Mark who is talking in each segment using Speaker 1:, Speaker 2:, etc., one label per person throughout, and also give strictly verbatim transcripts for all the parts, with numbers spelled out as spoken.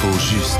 Speaker 1: L'info juste.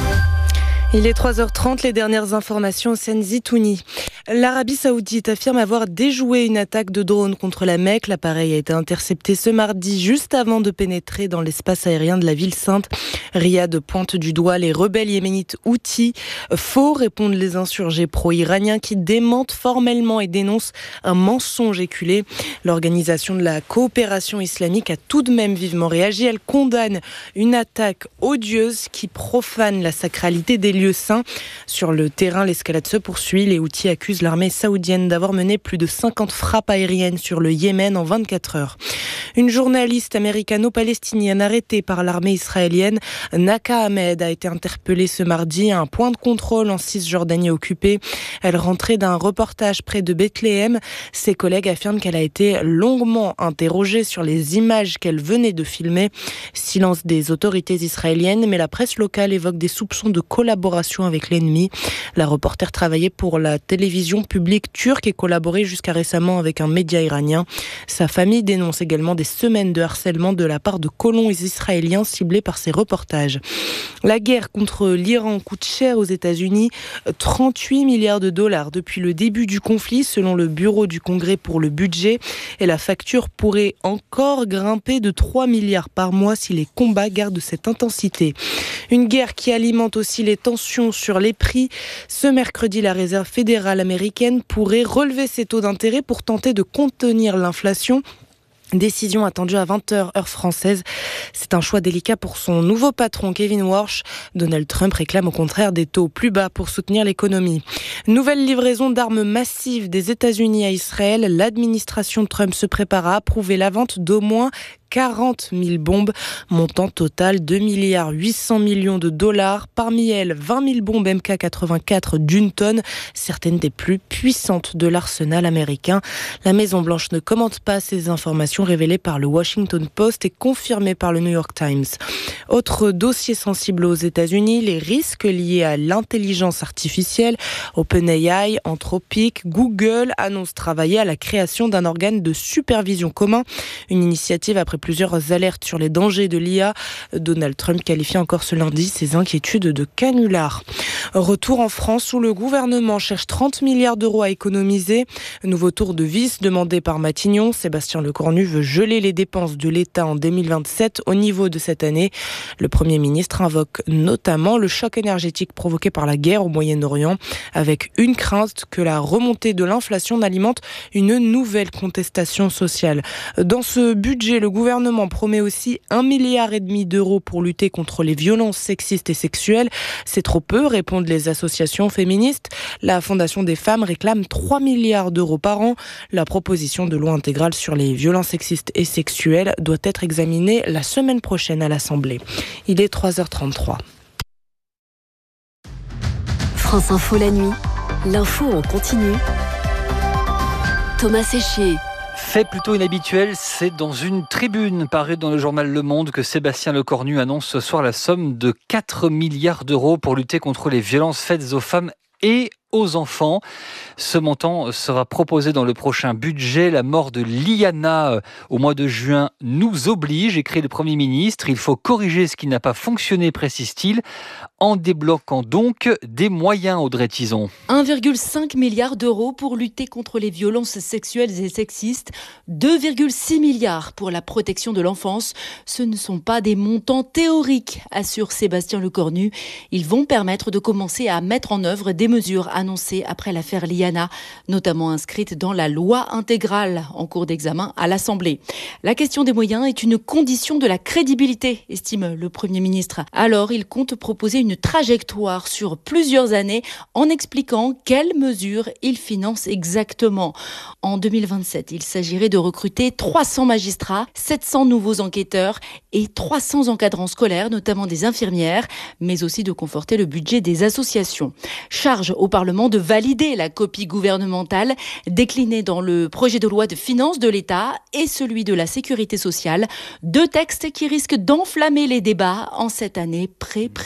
Speaker 2: Il est trois heures trente, les dernières informations au Sen Zitouni. L'Arabie Saoudite affirme avoir déjoué une attaque de drone contre la Mecque. L'appareil a été intercepté ce mardi, juste avant de pénétrer dans l'espace aérien de la ville sainte. Riyad pointe du doigt les rebelles yéménites Houthis. Faux, répondent les insurgés pro-iraniens qui démentent formellement et dénoncent un mensonge éculé. L'organisation de la coopération islamique a tout de même vivement réagi. Elle condamne une attaque odieuse qui profane la sacralité des lieux saints. Sur le terrain, l'escalade se poursuit. Les Houthis accusent l'armée saoudienne d'avoir mené plus de cinquante frappes aériennes sur le Yémen en vingt-quatre heures. Une journaliste américano-palestinienne arrêtée par l'armée israélienne, Naka Ahmed, a été interpellée ce mardi à un point de contrôle en Cisjordanie occupée. Elle rentrait d'un reportage près de Bethléem. Ses collègues affirment qu'elle a été longuement interrogée sur les images qu'elle venait de filmer. Silence des autorités israéliennes, mais la presse locale évoque des soupçons de collaboration avec l'ennemi. La reporter travaillait pour la télévision publique turque et collaborait jusqu'à récemment avec un média iranien. Sa famille dénonce également des semaines de harcèlement de la part de colons israéliens ciblés par ces reportages. La guerre contre l'Iran coûte cher aux États-Unis, trente-huit milliards de dollars depuis le début du conflit, selon le Bureau du Congrès pour le budget. Et la facture pourrait encore grimper de trois milliards par mois si les combats gardent cette intensité. Une guerre qui alimente aussi les tensions sur les prix. Ce mercredi, la Réserve fédérale américaine pourrait relever ses taux d'intérêt pour tenter de contenir l'inflation. Décision attendue à vingt heures heure française. C'est un choix délicat pour son nouveau patron Kevin Warsh. Donald Trump réclame au contraire des taux plus bas pour soutenir l'économie. Nouvelle livraison d'armes massives des États-Unis à Israël. L'administration Trump se prépare à approuver la vente d'au moins quarante mille bombes, montant total deux milliards huit cents millions de dollars. Parmi elles, vingt mille bombes M K quatre-vingt-quatre d'une tonne, certaines des plus puissantes de l'arsenal américain. La Maison-Blanche ne commente pas ces informations révélées par le Washington Post et confirmées par le New York Times. Autre dossier sensible aux États-Unis, les risques liés à l'intelligence artificielle. OpenAI, Anthropic, Google annoncent travailler à la création d'un organe de supervision commun. Une initiative après plusieurs alertes sur les dangers de l'I A. Donald Trump qualifie encore ce lundi ses inquiétudes de canular. Retour en France où le gouvernement cherche trente milliards d'euros à économiser. Nouveau tour de vis demandé par Matignon. Sébastien Lecornu veut geler les dépenses de l'État en deux mille vingt-sept au niveau de cette année. Le Premier ministre invoque notamment le choc énergétique provoqué par la guerre au Moyen-Orient, avec une crainte que la remontée de l'inflation n'alimente une nouvelle contestation sociale. Dans ce budget, le gouvernement Le gouvernement promet aussi un milliard et demi d'euros pour lutter contre les violences sexistes et sexuelles. C'est trop peu, répondent les associations féministes. La Fondation des femmes réclame trois milliards d'euros par an. La proposition de loi intégrale sur les violences sexistes et sexuelles doit être examinée la semaine prochaine à l'Assemblée. Il est trois heures trente-trois.
Speaker 3: France Info la nuit, l'info en continu. Thomas Séchier.
Speaker 4: Fait plutôt inhabituel, c'est dans une tribune parue dans le journal Le Monde que Sébastien Lecornu annonce ce soir la somme de quatre milliards d'euros pour lutter contre les violences faites aux femmes et aux enfants. Ce montant sera proposé dans le prochain budget. La mort de Liana au mois de juin nous oblige, écrit le Premier ministre. Il faut corriger ce qui n'a pas fonctionné, précise-t-il, en débloquant donc des moyens, Audrey Tison.
Speaker 5: un virgule cinq milliard d'euros pour lutter contre les violences sexuelles et sexistes, deux virgule six milliards pour la protection de l'enfance. Ce ne sont pas des montants théoriques, assure Sébastien Lecornu. Ils vont permettre de commencer à mettre en œuvre des mesures annoncée après l'affaire Liana, notamment inscrite dans la loi intégrale en cours d'examen à l'Assemblée. La question des moyens est une condition de la crédibilité, estime le Premier ministre. Alors, il compte proposer une trajectoire sur plusieurs années en expliquant quelles mesures il finance exactement. En deux mille vingt-sept, il s'agirait de recruter trois cents magistrats, sept cents nouveaux enquêteurs et trois cents encadrants scolaires, notamment des infirmières, mais aussi de conforter le budget des associations. Charge au Parlement de valider la copie gouvernementale déclinée dans le projet de loi de finances de l'État et celui de la sécurité sociale, deux textes qui risquent d'enflammer les débats en cette année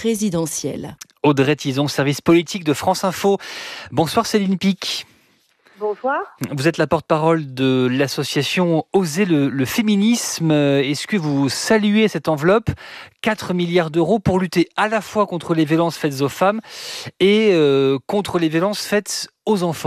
Speaker 5: pré-présidentielle.
Speaker 4: Audrey Tison, service politique de France Info. Bonsoir Céline Pic.
Speaker 1: Bonsoir.
Speaker 4: Vous êtes la porte-parole de l'association Oser le, le féminisme. Est-ce que vous saluez cette enveloppe, quatre milliards d'euros, pour lutter à la fois contre les violences faites aux femmes et euh, contre les violences faites aux enfants ?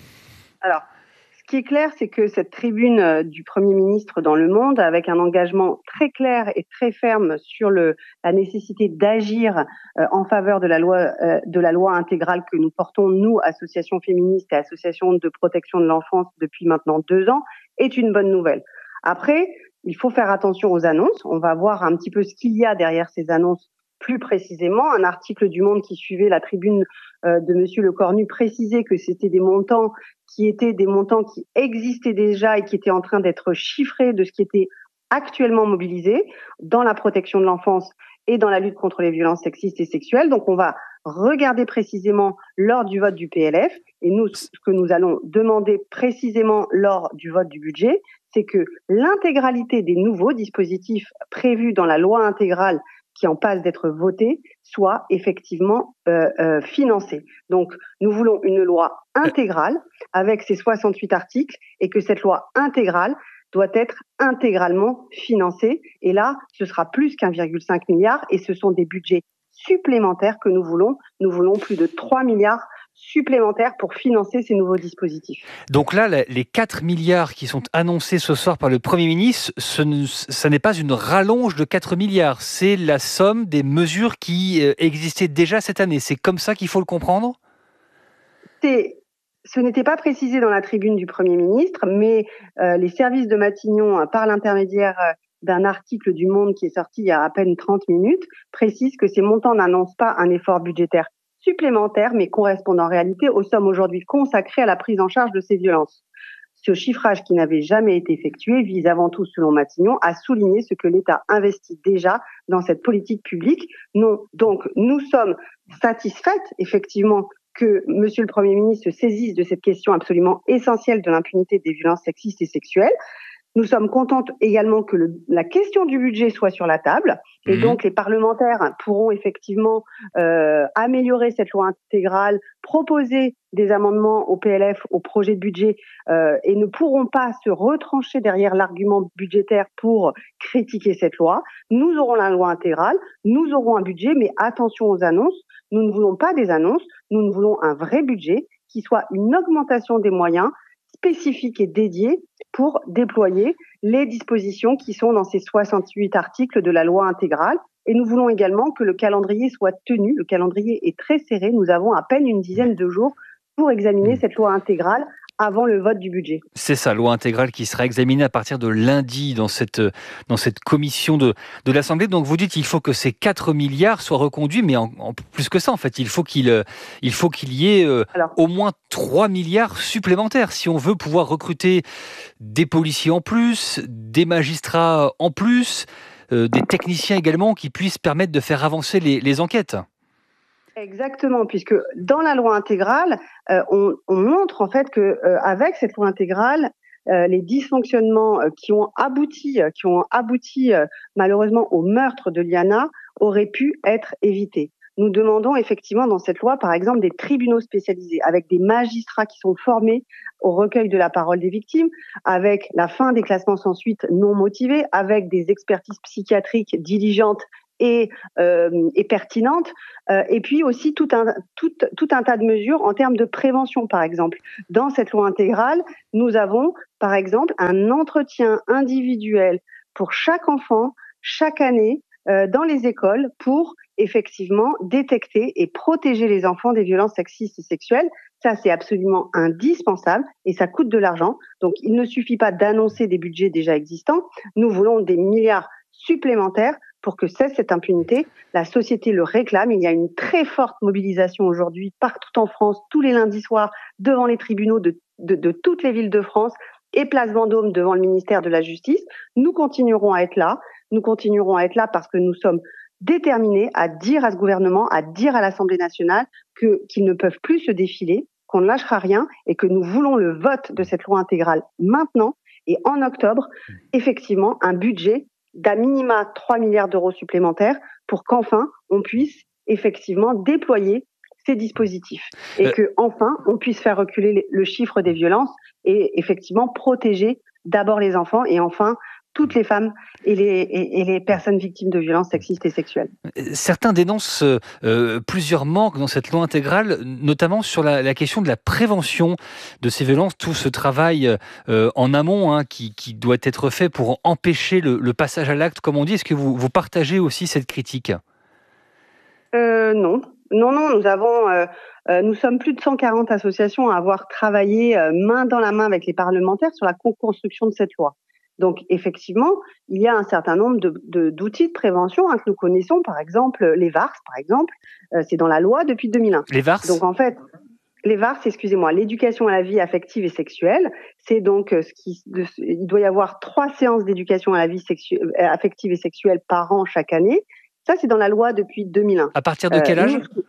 Speaker 1: Alors, ce qui est clair, c'est que cette tribune du Premier ministre dans Le Monde, avec un engagement très clair et très ferme sur le, la nécessité d'agir euh, en faveur de la loi, euh, de la loi intégrale que nous portons, nous, associations féministes et associations de protection de l'enfance depuis maintenant deux ans, est une bonne nouvelle. Après, il faut faire attention aux annonces. On va voir un petit peu ce qu'il y a derrière ces annonces plus précisément. Un article du Monde qui suivait la tribune euh, de Monsieur Lecornu précisait que c'était des montants qui étaient des montants qui existaient déjà et qui étaient en train d'être chiffrés de ce qui était actuellement mobilisé dans la protection de l'enfance et dans la lutte contre les violences sexistes et sexuelles. Donc on va regarder précisément lors du vote du P L F, et nous, ce que nous allons demander précisément lors du vote du budget, c'est que l'intégralité des nouveaux dispositifs prévus dans la loi intégrale qui en passe d'être voté, soit effectivement euh, euh, financé. Donc, nous voulons une loi intégrale avec ses soixante-huit articles, et que cette loi intégrale doit être intégralement financée. Et là, ce sera plus qu'un virgule cinq milliard, et ce sont des budgets supplémentaires que nous voulons. Nous voulons plus de trois milliards supplémentaires pour financer ces nouveaux dispositifs.
Speaker 4: Donc là, les quatre milliards qui sont annoncés ce soir par le Premier ministre, ce, ne, ce n'est pas une rallonge de quatre milliards, c'est la somme des mesures qui existaient déjà cette année. C'est comme ça qu'il faut le comprendre ?
Speaker 1: C'est... Ce n'était pas précisé dans la tribune du Premier ministre, mais euh, les services de Matignon, par l'intermédiaire d'un article du Monde qui est sorti il y a à peine trente minutes, précisent que ces montants n'annoncent pas un effort budgétaire supplémentaire, mais correspondent en réalité aux sommes aujourd'hui consacrées à la prise en charge de ces violences. Ce chiffrage, qui n'avait jamais été effectué, vise avant tout, selon Matignon, à souligner ce que l'État investit déjà dans cette politique publique. Non, donc, nous sommes satisfaites, effectivement, que Monsieur le Premier ministre se saisisse de cette question absolument essentielle de l'impunité des violences sexistes et sexuelles. Nous sommes contentes également que le, la question du budget soit sur la table, et mmh. donc les parlementaires pourront effectivement euh, améliorer cette loi intégrale, proposer des amendements au P L F, au projet de budget, euh, et ne pourront pas se retrancher derrière l'argument budgétaire pour critiquer cette loi. Nous aurons la loi intégrale, nous aurons un budget, mais attention aux annonces. Nous ne voulons pas des annonces, nous ne voulons un vrai budget qui soit une augmentation des moyens spécifiques et dédiés pour déployer les dispositions qui sont dans ces soixante-huit articles de la loi intégrale. Et nous voulons également que le calendrier soit tenu. Le calendrier est très serré. Nous avons à peine une dizaine de jours pour examiner cette loi intégrale avant le vote du budget.
Speaker 4: C'est ça, loi intégrale qui sera examinée à partir de lundi dans cette, dans cette commission de, de l'Assemblée. Donc vous dites qu'il faut que ces quatre milliards soient reconduits, mais en, en plus que ça, en fait, il faut qu'il, il faut qu'il y ait euh, Alors, au moins trois milliards supplémentaires si on veut pouvoir recruter des policiers en plus, des magistrats en plus, euh, des techniciens également qui puissent permettre de faire avancer les, les enquêtes.
Speaker 1: Exactement, puisque dans la loi intégrale, euh, on, on montre en fait que euh, avec cette loi intégrale, euh, les dysfonctionnements euh, qui ont abouti, euh, qui ont abouti euh, malheureusement au meurtre de Liana auraient pu être évités. Nous demandons effectivement dans cette loi, par exemple, des tribunaux spécialisés avec des magistrats qui sont formés au recueil de la parole des victimes, avec la fin des classements sans suite non motivés, avec des expertises psychiatriques diligentes et, euh, et pertinentes, euh, et puis aussi tout un, tout, tout un tas de mesures en termes de prévention, par exemple. Dans cette loi intégrale, nous avons, par exemple, un entretien individuel pour chaque enfant, chaque année, euh, dans les écoles, pour effectivement détecter et protéger les enfants des violences sexistes et sexuelles. Ça, c'est absolument indispensable et ça coûte de l'argent. Donc, il ne suffit pas d'annoncer des budgets déjà existants. Nous voulons des milliards supplémentaires pour que cesse cette impunité. La société le réclame. Il y a une très forte mobilisation aujourd'hui partout en France, tous les lundis soirs, devant les tribunaux de, de, de toutes les villes de France et place Vendôme devant le ministère de la Justice. Nous continuerons à être là. Nous continuerons à être là parce que nous sommes déterminés à dire à ce gouvernement, à dire à l'Assemblée nationale que, qu'ils ne peuvent plus se défiler, qu'on ne lâchera rien et que nous voulons le vote de cette loi intégrale maintenant et en octobre, effectivement, un budget d'à minima trois milliards d'euros supplémentaires pour qu'enfin on puisse effectivement déployer ces dispositifs et euh... que enfin on puisse faire reculer le chiffre des violences et effectivement protéger d'abord les enfants et enfin toutes les femmes et les, et, et les personnes victimes de violences sexistes et sexuelles.
Speaker 4: Certains dénoncent euh, plusieurs manques dans cette loi intégrale, notamment sur la, la question de la prévention de ces violences, tout ce travail euh, en amont hein, qui, qui doit être fait pour empêcher le, le passage à l'acte, comme on dit. Est-ce que vous, vous partagez aussi cette critique ?
Speaker 1: euh, Non. Non, non, nous avons... Euh, euh, nous sommes plus de cent quarante associations à avoir travaillé euh, main dans la main avec les parlementaires sur la co-construction de cette loi. Donc, effectivement, il y a un certain nombre de, de, d'outils de prévention hein, que nous connaissons. Par exemple, les V A R S, par exemple, euh, c'est dans la loi depuis deux mille un.
Speaker 4: Les V A R S ?
Speaker 1: Donc, en fait, les V A R S, excusez-moi, l'éducation à la vie affective et sexuelle, c'est donc euh, ce qui, de, il doit y avoir trois séances d'éducation à la vie sexu- affective et sexuelle par an chaque année. Ça, c'est dans la loi depuis deux mille un.
Speaker 4: À partir de quel âge ?
Speaker 1: euh,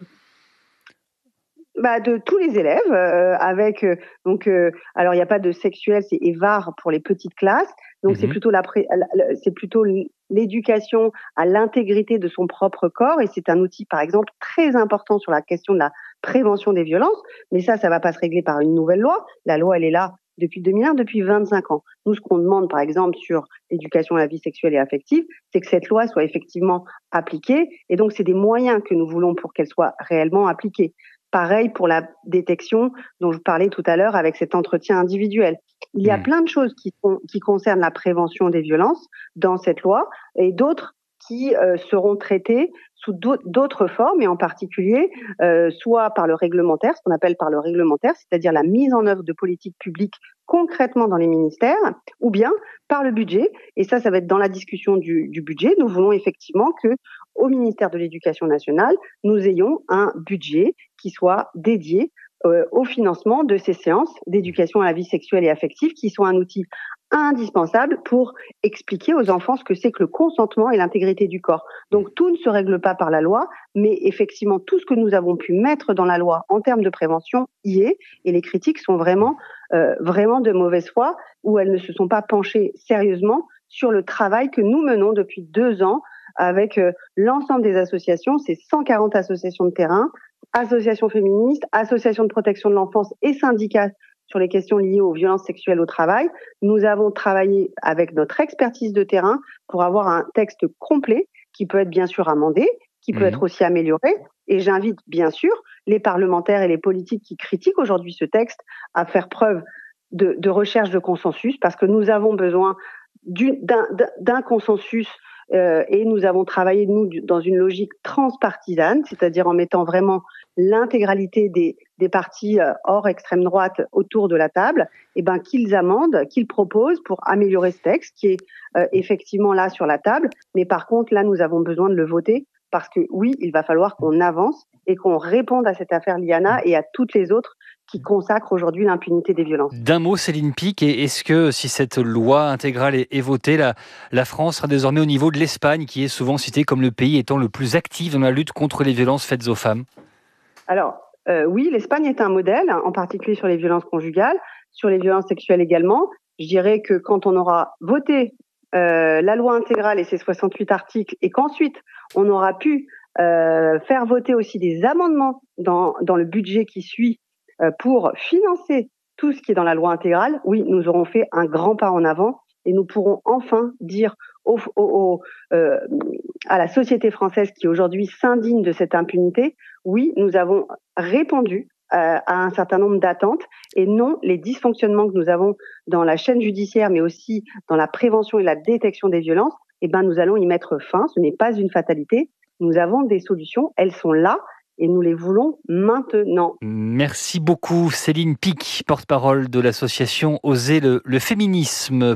Speaker 1: Bah, de tous les élèves, euh, avec euh, donc euh, alors il n'y a pas de sexuel, c'est E V A R pour les petites classes, donc mmh. c'est plutôt la, pré- la c'est plutôt l'éducation à l'intégrité de son propre corps et c'est un outil par exemple très important sur la question de la prévention des violences, mais ça ça va pas se régler par une nouvelle loi. La loi elle est là depuis deux mille un, depuis vingt-cinq ans. Nous ce qu'on demande par exemple sur l'éducation à la vie sexuelle et affective, c'est que cette loi soit effectivement appliquée et donc c'est des moyens que nous voulons pour qu'elle soit réellement appliquée. Pareil pour la détection dont je parlais tout à l'heure avec cet entretien individuel. Il y a mmh. plein de choses qui, sont, qui concernent la prévention des violences dans cette loi et d'autres qui euh, seront traitées sous d'autres formes et en particulier euh, soit par le réglementaire, ce qu'on appelle par le réglementaire, c'est-à-dire la mise en œuvre de politiques publiques concrètement dans les ministères, ou bien par le budget. Et ça, ça va être dans la discussion du, du budget. Nous voulons effectivement que au ministère de l'Éducation nationale, nous ayons un budget qui soit dédié euh, au financement de ces séances d'éducation à la vie sexuelle et affective, qui sont un outil indispensable pour expliquer aux enfants ce que c'est que le consentement et l'intégrité du corps. Donc tout ne se règle pas par la loi, mais effectivement tout ce que nous avons pu mettre dans la loi en termes de prévention y est, et les critiques sont vraiment, euh, vraiment de mauvaise foi, où elles ne se sont pas penchées sérieusement sur le travail que nous menons depuis deux ans avec euh, l'ensemble des associations, c'est cent quarante associations de terrain, associations féministes, associations de protection de l'enfance et syndicats sur les questions liées aux violences sexuelles au travail. Nous avons travaillé avec notre expertise de terrain pour avoir un texte complet qui peut être bien sûr amendé, qui peut mmh. être aussi amélioré. Et j'invite bien sûr les parlementaires et les politiques qui critiquent aujourd'hui ce texte à faire preuve de, de recherche de consensus parce que nous avons besoin du, d'un, d'un consensus euh, et nous avons travaillé, nous, dans une logique transpartisane, c'est-à-dire en mettant vraiment l'intégralité des, des partis euh, hors extrême droite autour de la table, et ben qu'ils amendent, qu'ils proposent pour améliorer ce texte qui est euh, effectivement là sur la table. Mais par contre, là, nous avons besoin de le voter parce que oui, il va falloir qu'on avance et qu'on réponde à cette affaire Liana et à toutes les autres qui consacrent aujourd'hui l'impunité des violences.
Speaker 4: D'un mot, Céline Picq, est-ce que si cette loi intégrale est, est votée, la, la France sera désormais au niveau de l'Espagne, qui est souvent citée comme le pays étant le plus actif dans la lutte contre les violences faites aux femmes ?
Speaker 1: Alors, euh, oui, l'Espagne est un modèle, en particulier sur les violences conjugales, sur les violences sexuelles également. Je dirais que quand on aura voté euh, la loi intégrale et ses soixante-huit articles, et qu'ensuite on aura pu euh, faire voter aussi des amendements dans, dans le budget qui suit euh, pour financer tout ce qui est dans la loi intégrale, oui, nous aurons fait un grand pas en avant et nous pourrons enfin dire au, au, au, euh, à la société française qui aujourd'hui s'indigne de cette impunité, oui, nous avons répondu euh, à un certain nombre d'attentes et non les dysfonctionnements que nous avons dans la chaîne judiciaire, mais aussi dans la prévention et la détection des violences, eh ben, nous allons y mettre fin. Ce n'est pas une fatalité. Nous avons des solutions. Elles sont là. Et nous les voulons maintenant.
Speaker 4: Merci beaucoup Céline Picq, porte-parole de l'association Oser le, le féminisme.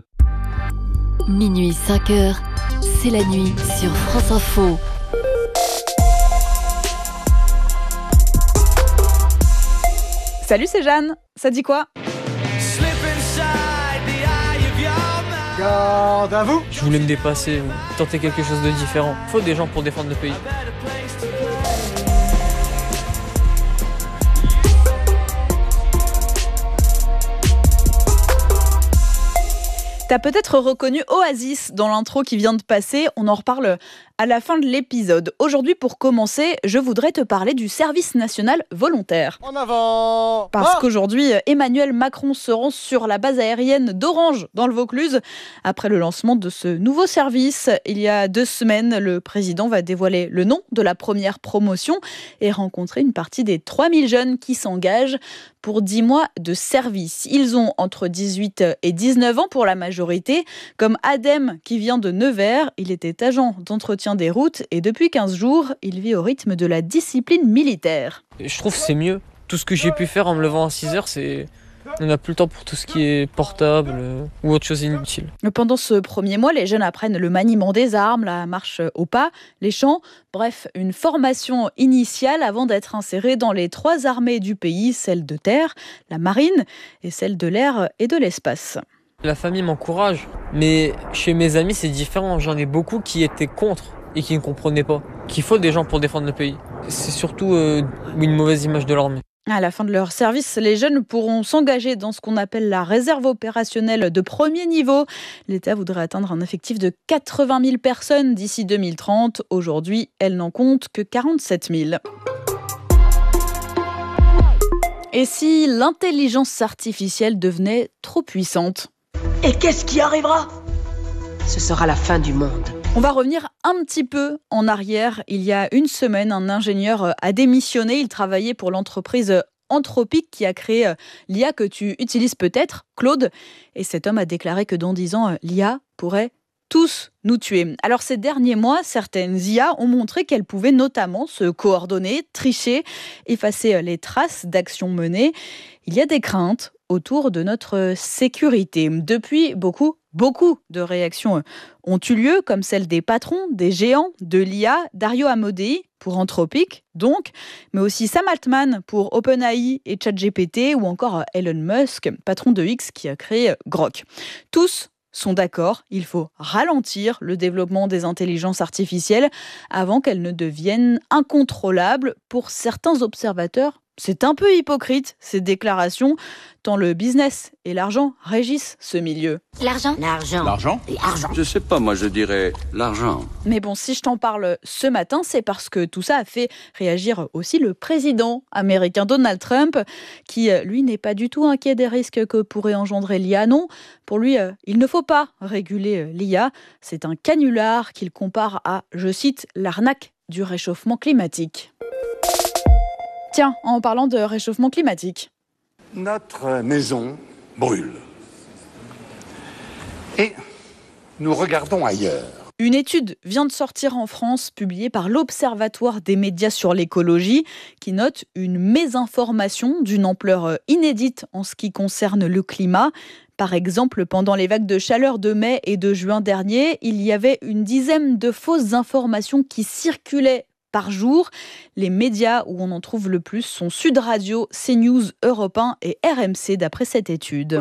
Speaker 3: Minuit cinq heures, c'est la nuit sur France Info.
Speaker 6: Salut, c'est Jeanne. Ça dit quoi ?
Speaker 7: Garde à vous.
Speaker 8: Je voulais me dépasser, tenter quelque chose de différent. Faut des gens pour défendre le pays.
Speaker 6: T'as peut-être reconnu Oasis dans l'intro qui vient de passer. On en reparle à la fin de l'épisode. Aujourd'hui, pour commencer, je voudrais te parler du service national volontaire.
Speaker 7: En avant!
Speaker 6: Parce
Speaker 7: ah
Speaker 6: qu'aujourd'hui, Emmanuel Macron se rend sur la base aérienne d'Orange, dans le Vaucluse, après le lancement de ce nouveau service. Il y a deux semaines, le président va dévoiler le nom de la première promotion et rencontrer une partie des trois mille jeunes qui s'engagent pour dix mois de service. Ils ont entre dix-huit et dix-neuf ans pour la majorité, comme Adem qui vient de Nevers. Il était agent d'entretien des routes et depuis quinze jours, il vit au rythme de la discipline militaire.
Speaker 8: Je trouve que c'est mieux. Tout ce que j'ai pu faire en me levant à six heures, c'est... On n'a plus le temps pour tout ce qui est portable euh, ou autre chose inutile.
Speaker 6: Pendant ce premier mois, les jeunes apprennent le maniement des armes, la marche au pas, les chants, bref, une formation initiale avant d'être insérés dans les trois armées du pays, celle de terre, la marine et celle de l'air et de l'espace.
Speaker 8: La famille m'encourage, mais chez mes amis, c'est différent. J'en ai beaucoup qui étaient contre et qui ne comprenaient pas qu'il faut des gens pour défendre le pays. C'est surtout euh, une mauvaise image de l'armée.
Speaker 6: À la fin de leur service, les jeunes pourront s'engager dans ce qu'on appelle la réserve opérationnelle de premier niveau. L'État voudrait atteindre un effectif de quatre-vingt mille personnes d'ici deux mille trente. Aujourd'hui, elle n'en compte que quarante-sept mille. Et si l'intelligence artificielle devenait trop puissante ?
Speaker 9: Et qu'est-ce qui arrivera ? Ce sera la fin du monde.
Speaker 6: On va revenir un petit peu en arrière. Il y a une semaine, un ingénieur a démissionné. Il travaillait pour l'entreprise Anthropic qui a créé l'I A que tu utilises peut-être, Claude. Et cet homme a déclaré que dans dix ans, l'I A pourrait tous nous tuer. Alors ces derniers mois, certaines I A ont montré qu'elles pouvaient notamment se coordonner, tricher, effacer les traces d'actions menées. Il y a des craintes autour de notre sécurité. Depuis, beaucoup, beaucoup de réactions ont eu lieu, comme celle des patrons, des géants de l'I A, Dario Amodei pour Anthropic, donc, mais aussi Sam Altman pour OpenAI et ChatGPT, ou encore Elon Musk, patron de X qui a créé Grok. Tous sont d'accord, il faut ralentir le développement des intelligences artificielles avant qu'elles ne deviennent incontrôlables. Pour certains observateurs, c'est un peu hypocrite, ces déclarations, tant le business et l'argent régissent ce milieu.
Speaker 10: L'argent ?
Speaker 7: L'argent.
Speaker 10: L'argent ?
Speaker 7: L'argent.
Speaker 10: Je sais pas, moi je dirais l'argent.
Speaker 6: Mais bon, si je t'en parle ce matin, c'est parce que tout ça a fait réagir aussi le président américain Donald Trump, qui, lui, n'est pas du tout inquiet des risques que pourrait engendrer l'I A. Non, pour lui, il ne faut pas réguler l'I A. C'est un canular qu'il compare à, je cite, l'arnaque du réchauffement climatique. Tiens, en parlant de réchauffement climatique.
Speaker 11: Notre maison brûle. Et nous regardons ailleurs.
Speaker 6: Une étude vient de sortir en France, publiée par l'Observatoire des médias sur l'écologie, qui note une mésinformation d'une ampleur inédite en ce qui concerne le climat. Par exemple, pendant les vagues de chaleur de mai et de juin dernier, il y avait une dizaine de fausses informations qui circulaient par jour. Les médias où on en trouve le plus sont Sud Radio, CNews, Europe un et R M C d'après cette étude.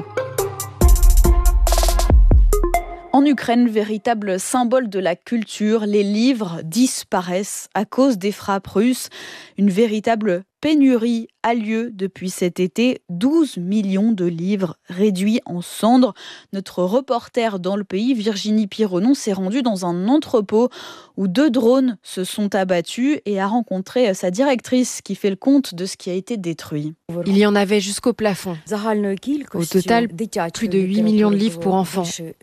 Speaker 6: En Ukraine, véritable symbole de la culture, les livres disparaissent à cause des frappes russes. Une véritable pénurie a lieu depuis cet été. douze millions de livres réduits en cendres. Notre reporter dans le pays, Virginie Pironon, s'est rendue dans un entrepôt où deux drones se sont abattus et a rencontré sa directrice qui fait le compte de ce qui a été détruit.
Speaker 12: Il y en avait jusqu'au plafond. Au total, plus de huit millions de livres pour enfants.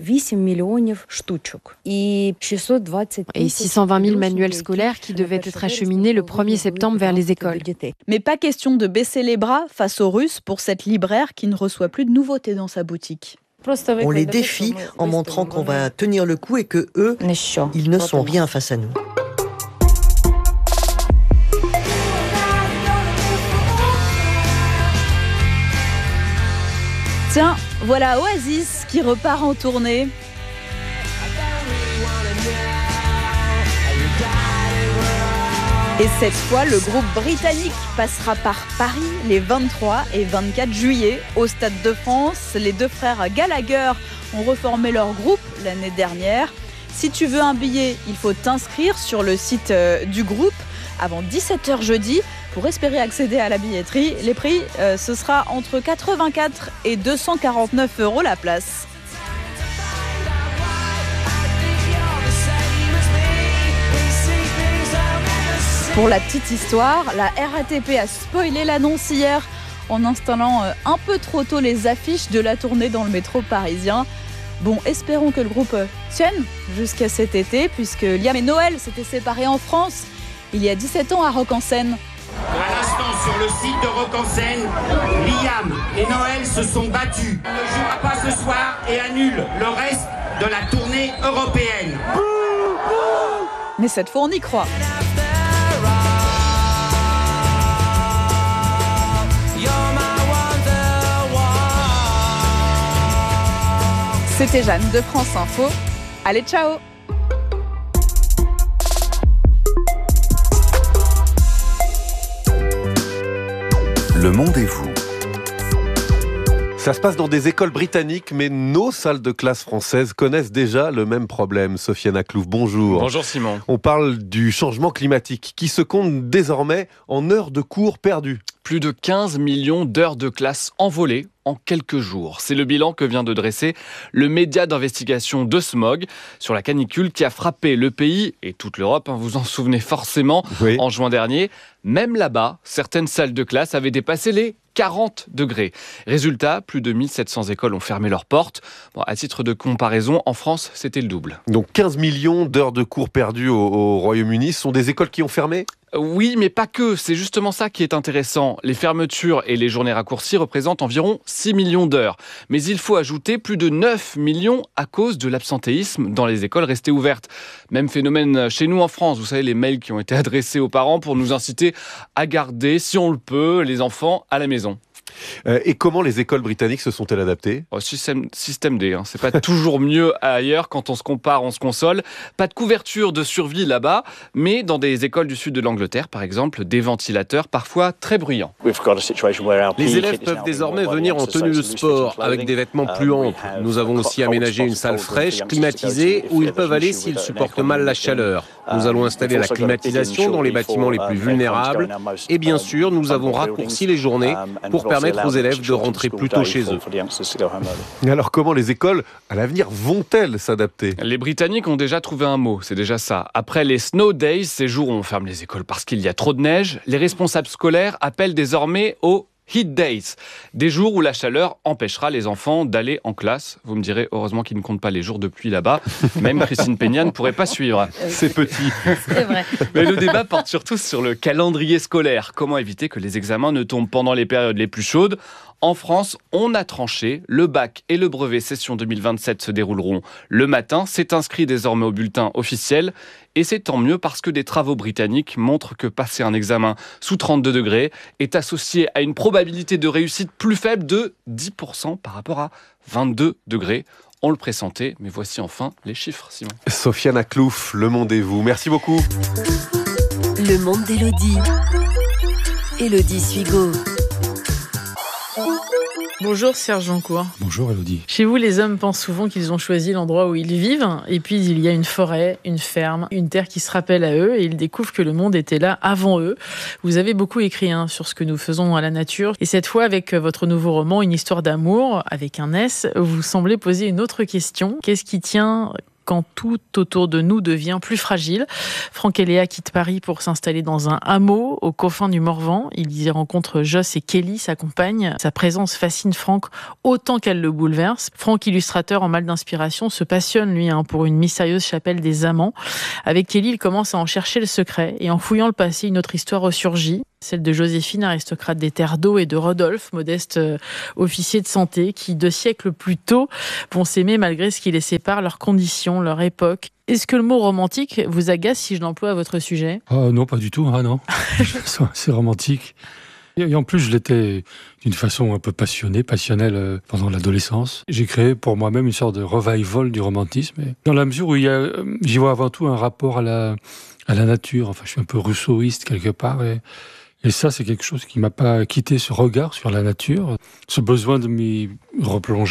Speaker 12: Et six cent vingt mille manuels scolaires qui devaient être acheminés le premier septembre vers les écoles.
Speaker 6: Mais pas question de baisser les bras face aux Russes pour cette libraire qui ne reçoit plus de nouveautés dans sa boutique.
Speaker 13: On les défie en montrant qu'on va tenir le coup et que eux, ils ne sont rien face à nous.
Speaker 6: Tiens, voilà Oasis qui repart en tournée. Et cette fois, le groupe britannique passera par Paris les vingt-trois et vingt-quatre juillet au Stade de France. Les deux frères Gallagher ont reformé leur groupe l'année dernière. Si tu veux un billet, il faut t'inscrire sur le site du groupe avant dix-sept heures jeudi pour espérer accéder à la billetterie. Les prix, euh, ce sera entre quatre-vingt-quatre et deux cent quarante-neuf euros la place. Pour la petite histoire, la R A T P a spoilé l'annonce hier en installant un peu trop tôt les affiches de la tournée dans le métro parisien. Bon, espérons que le groupe tienne jusqu'à cet été, puisque Liam et Noël s'étaient séparés en France il y a dix-sept ans à Rock en Seine.
Speaker 7: À l'instant, sur le site de Rock en Seine, Liam et Noël se sont battus. Il ne jouera pas ce soir et annule le reste de la tournée européenne.
Speaker 6: Mais cette fois, on y croit. C'était Jeanne de France Info. Allez, ciao!
Speaker 14: Le monde et vous. Ça se passe dans des écoles britanniques, mais nos salles de classe françaises connaissent déjà le même problème. Sofiane Aklouf, bonjour.
Speaker 15: Bonjour Simon.
Speaker 14: On parle du changement climatique qui se compte désormais en heures de cours perdues.
Speaker 15: Plus de quinze millions d'heures de classe envolées en quelques jours. C'est le bilan que vient de dresser le média d'investigation de Smog sur la canicule qui a frappé le pays et toute l'Europe, hein, vous en souvenez forcément, oui. En juin dernier. Même là-bas, certaines salles de classe avaient dépassé les quarante degrés. Résultat, plus de mille sept cents écoles ont fermé leurs portes. Bon, à titre de comparaison, en France, c'était le double.
Speaker 14: Donc quinze millions d'heures de cours perdues au, au Royaume-Uni, ce sont des écoles qui ont fermé ?
Speaker 15: Oui, mais pas que. C'est justement ça qui est intéressant. Les fermetures et les journées raccourcies représentent environ six millions d'heures. Mais il faut ajouter plus de neuf millions à cause de l'absentéisme dans les écoles restées ouvertes. Même phénomène chez nous en France. Vous savez, les mails qui ont été adressés aux parents pour nous inciter à garder, si on le peut, les enfants à la maison.
Speaker 14: Euh, et comment les écoles britanniques se sont-elles adaptées ?
Speaker 15: oh, système, système D, hein. C'est pas toujours mieux ailleurs. Quand on se compare, on se console. Pas de couverture de survie là-bas, mais dans des écoles du sud de l'Angleterre, par exemple, des ventilateurs parfois très bruyants.
Speaker 16: Les élèves peuvent désormais venir en tenue de sport, avec des vêtements plus amples. Nous avons aussi aménagé une salle fraîche, climatisée, où ils peuvent aller s'ils supportent mal la chaleur. Nous allons installer la climatisation dans les bâtiments les plus vulnérables. Et bien sûr, nous avons raccourci les journées pour permettre aux élèves de rentrer plus tôt chez eux.
Speaker 14: Alors comment les écoles, à l'avenir, vont-elles s'adapter ?
Speaker 15: Les Britanniques ont déjà trouvé un mot, c'est déjà ça. Après les snow days, ces jours où on ferme les écoles parce qu'il y a trop de neige, les responsables scolaires appellent désormais au Heat Days, des jours où la chaleur empêchera les enfants d'aller en classe. Vous me direz, heureusement qu'ils ne comptent pas les jours de pluie là-bas. Même Christine Peña ne pourrait pas suivre.
Speaker 14: C'est petit.
Speaker 6: C'est vrai.
Speaker 15: Mais le débat porte surtout sur le calendrier scolaire. Comment éviter que les examens ne tombent pendant les périodes les plus chaudes ? En France, on a tranché. Le bac et le brevet session deux mille vingt-sept se dérouleront le matin. C'est inscrit désormais au bulletin officiel. Et c'est tant mieux parce que des travaux britanniques montrent que passer un examen sous trente-deux degrés est associé à une probabilité de réussite plus faible de dix pour cent par rapport à vingt-deux degrés. On le pressentait, mais voici enfin les chiffres, Simon.
Speaker 14: Sofiane Aklouf, Le Monde et vous. Merci beaucoup.
Speaker 3: Le monde d'Élodie. Élodie Suigo.
Speaker 17: Bonjour Serge Jancourt.
Speaker 18: Bonjour Élodie.
Speaker 17: Chez vous, les hommes pensent souvent qu'ils ont choisi l'endroit où ils vivent, et puis il y a une forêt, une ferme, une terre qui se rappelle à eux, et ils découvrent que le monde était là avant eux. Vous avez beaucoup écrit hein, sur ce que nous faisons à la nature, et cette fois, avec votre nouveau roman, Une histoire d'amour, avec un S, vous semblez poser une autre question. Qu'est-ce qui tient quand tout autour de nous devient plus fragile? Franck et Léa quittent Paris pour s'installer dans un hameau aux confins du Morvan. Ils y rencontrent Joss et Kelly, sa compagne. Sa présence fascine Franck autant qu'elle le bouleverse. Franck, illustrateur en mal d'inspiration, se passionne, lui, hein, pour une mystérieuse chapelle des amants. Avec Kelly, il commence à en chercher le secret. Et en fouillant le passé, une autre histoire ressurgit. Celle de Joséphine, aristocrate des terres d'eau, et de Rodolphe, modeste euh, officier de santé, qui, deux siècles plus tôt, vont s'aimer malgré ce qui les sépare, leurs conditions, leur époque. Est-ce que le mot romantique vous agace si je l'emploie à votre sujet ?
Speaker 18: Ah non, pas du tout, ah non. C'est romantique. Et en plus, je l'étais d'une façon un peu passionnée, passionnelle pendant l'adolescence. J'ai créé pour moi-même une sorte de revival du romantisme. Et dans la mesure où il y a, j'y vois avant tout un rapport à la, à la nature. Enfin, je suis un peu rousseauiste quelque part. Et, et ça, c'est quelque chose qui m'a pas quitté, ce regard sur la nature, ce besoin de m'y replonger.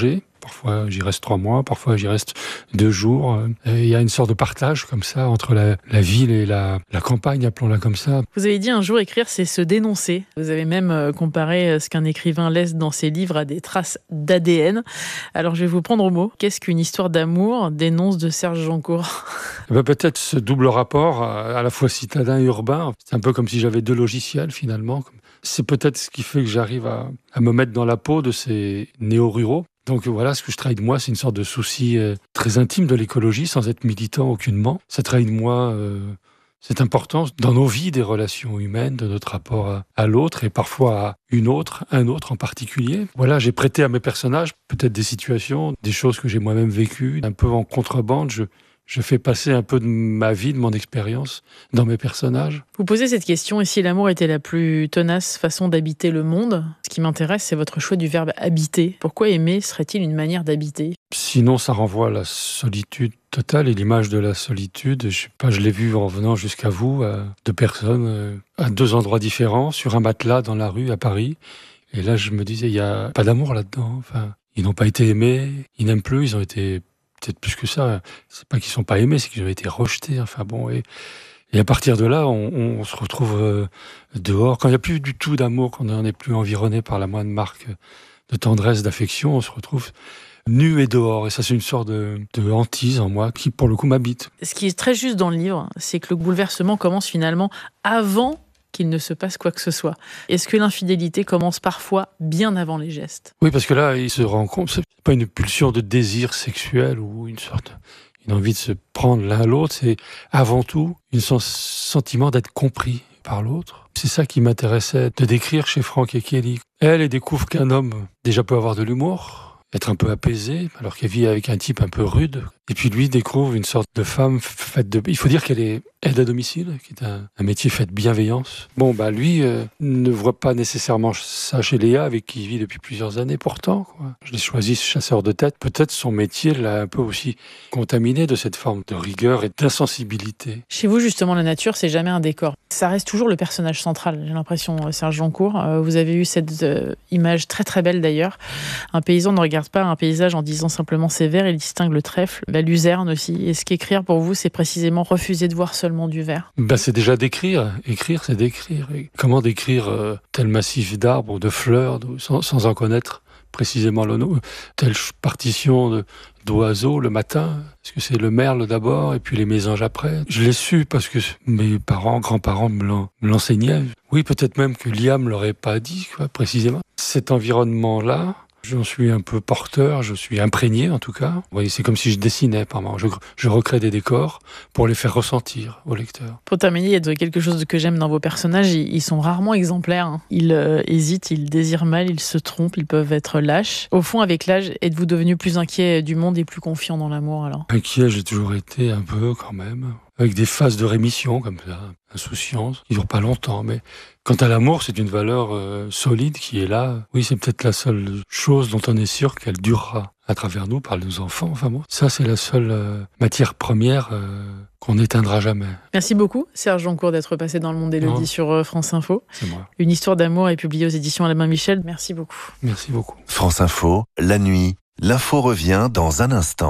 Speaker 18: Parfois, j'y reste trois mois, parfois, j'y reste deux jours. Et il y a une sorte de partage comme ça entre la, la ville et la, la campagne, appelons-la comme ça.
Speaker 17: Vous avez dit un jour, écrire, c'est se dénoncer. Vous avez même comparé ce qu'un écrivain laisse dans ses livres à des traces d'A D N. Alors, je vais vous prendre au mot. Qu'est-ce qu'une histoire d'amour dénonce de Serge Jancourt ?
Speaker 18: Ben, peut-être ce double rapport, à la fois citadin et urbain. C'est un peu comme si j'avais deux logiciels, finalement. C'est peut-être ce qui fait que j'arrive à, à me mettre dans la peau de ces néo-ruraux. Donc voilà, ce que je trahis de moi, c'est une sorte de souci euh, très intime de l'écologie, sans être militant aucunement. Ça trahit de moi euh, cette importance dans nos vies des relations humaines, de notre rapport à, à l'autre et parfois à une autre, un autre en particulier. Voilà, j'ai prêté à mes personnages peut-être des situations, des choses que j'ai moi-même vécues, un peu en contrebande. Je, je fais passer un peu de ma vie, de mon expérience dans mes personnages.
Speaker 17: Vous posez cette question, et si l'amour était la plus tenace façon d'habiter le monde ? Ce qui m'intéresse, c'est votre choix du verbe « habiter ». Pourquoi aimer serait-il une manière d'habiter ?
Speaker 18: Sinon, ça renvoie à la solitude totale et l'image de la solitude. Je sais pas, je l'ai vu en venant jusqu'à vous, à deux personnes, euh, à deux endroits différents, sur un matelas dans la rue à Paris. Et là, je me disais, il n'y a pas d'amour là-dedans. Enfin, ils n'ont pas été aimés, ils n'aiment plus, ils ont été peut-être plus que ça. C'est pas qu'ils ne sont pas aimés, c'est qu'ils ont été rejetés. Enfin bon, et, et à partir de là, on, on se retrouve euh, dehors. Quand il n'y a plus du tout d'amour, quand on n'est plus environné par la moindre marque de tendresse, d'affection, on se retrouve nu et dehors. Et ça, c'est une sorte de, de hantise en moi qui, pour le coup, m'habite.
Speaker 17: Ce qui est très juste dans le livre, c'est que le bouleversement commence finalement avant qu'il ne se passe quoi que ce soit. Est-ce que l'infidélité commence parfois bien avant les gestes ?
Speaker 18: Oui, parce que là, il se rend compte, c'est pas une pulsion de désir sexuel ou une sorte, une envie de se prendre l'un à l'autre, c'est avant tout un sentiment d'être compris par l'autre. C'est ça qui m'intéressait de décrire chez Franck et Kelly. Elle, elle découvre qu'un homme déjà peut avoir de l'humour, être un peu apaisé, alors qu'elle vit avec un type un peu rude. Et puis lui découvre une sorte de femme faite de... Il faut dire qu'elle est aide à domicile, qui est un, un métier fait de bienveillance. Bon, bah lui euh, ne voit pas nécessairement ça chez Léa, avec qui il vit depuis plusieurs années pourtant, quoi. Je l'ai choisi, ce chasseur de tête. Peut-être son métier l'a un peu aussi contaminé de cette forme de rigueur et d'insensibilité.
Speaker 17: Chez vous, justement, la nature, c'est jamais un décor. Ça reste toujours le personnage central, j'ai l'impression, Serge Jancourt. Euh, vous avez eu cette euh, image très très belle d'ailleurs. Un paysan ne regarde pas un paysage en disant simplement c'est vert, il distingue le trèfle, la luzerne aussi. Est-ce qu'écrire pour vous, c'est précisément refuser de voir seulement du vert ?
Speaker 18: Ben, c'est déjà d'écrire. Écrire, c'est d'écrire. Et comment décrire euh, tel massif d'arbres ou de fleurs de, sans, sans en connaître précisément le nom, telle partition de, d'oiseaux le matin, parce que c'est le merle d'abord et puis les mésanges après. Je l'ai su parce que mes parents, grands-parents me, l'en, me l'enseignaient. Oui, peut-être même que Liam ne l'aurait pas dit, quoi, précisément. Cet environnement-là, j'en suis un peu porteur, je suis imprégné en tout cas. Vous voyez, c'est comme si je dessinais par moment. Je, je recrée des décors pour les faire ressentir au lecteur.
Speaker 17: Pour terminer, il y a quelque chose que j'aime dans vos personnages. Ils sont rarement exemplaires. Hein. Ils euh, hésitent, ils désirent mal, ils se trompent, ils peuvent être lâches. Au fond, avec l'âge, êtes-vous devenu plus inquiet du monde et plus confiant dans l'amour alors ?
Speaker 18: Inquiet, j'ai toujours été un peu quand même. Avec des phases de rémission comme ça, insouciance, qui ne durent pas longtemps. Mais quant à l'amour, c'est une valeur euh, solide qui est là. Oui, c'est peut-être la seule chose dont on est sûr qu'elle durera à travers nous, par nos enfants. Enfin bon, ça, c'est la seule euh, matière première euh, qu'on n'éteindra jamais.
Speaker 17: Merci beaucoup, Serge Jancourt, d'être passé dans Le Monde d'Élodie sur euh, France Info.
Speaker 18: C'est moi.
Speaker 17: Une histoire d'amour est publiée aux éditions Albin Michel. Merci beaucoup.
Speaker 18: Merci beaucoup.
Speaker 19: France Info, la nuit, l'info revient dans un instant.